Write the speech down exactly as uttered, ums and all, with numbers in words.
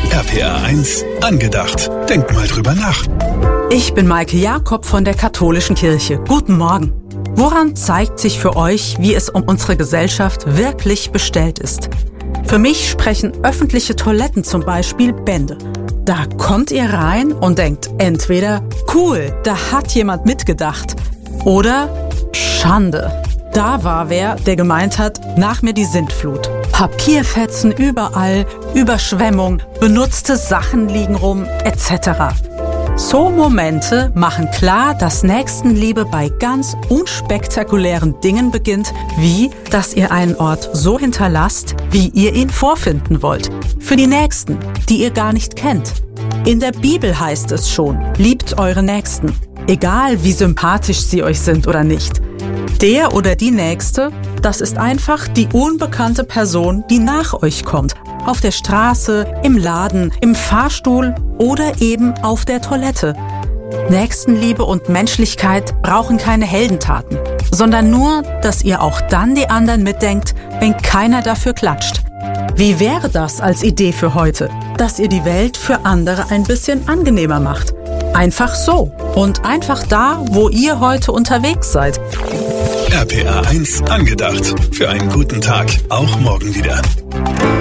R P R eins angedacht. Denkt mal drüber nach. Ich bin Maike Jakob von der Katholischen Kirche. Guten Morgen. Woran zeigt sich für euch, wie es um unsere Gesellschaft wirklich bestellt ist? Für mich sprechen öffentliche Toiletten zum Beispiel Bände. Da kommt ihr rein und denkt entweder, cool, da hat jemand mitgedacht, oder Schande. Da war wer, der gemeint hat, nach mir die Sintflut. Papierfetzen überall, Überschwemmung, benutzte Sachen liegen rum, et cetera. So Momente machen klar, dass Nächstenliebe bei ganz unspektakulären Dingen beginnt, wie, dass ihr einen Ort so hinterlasst, wie ihr ihn vorfinden wollt. Für die Nächsten, die ihr gar nicht kennt. In der Bibel heißt es schon, liebt eure Nächsten. Egal wie sympathisch sie euch sind oder nicht. Der oder die Nächste, das ist einfach die unbekannte Person, die nach euch kommt. Auf der Straße, im Laden, im Fahrstuhl oder eben auf der Toilette. Nächstenliebe und Menschlichkeit brauchen keine Heldentaten, sondern nur, dass ihr auch dann die anderen mitdenkt, wenn keiner dafür klatscht. Wie wäre das als Idee für heute, dass ihr die Welt für andere ein bisschen angenehmer macht? Einfach so und einfach da, wo ihr heute unterwegs seid. R P R eins angedacht. Für einen guten Tag, auch morgen wieder.